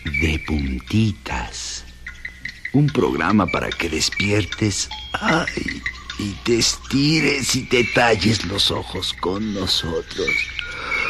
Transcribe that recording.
de puntitas. Un programa para que despiertes, y te estires y te talles los ojos con nosotros.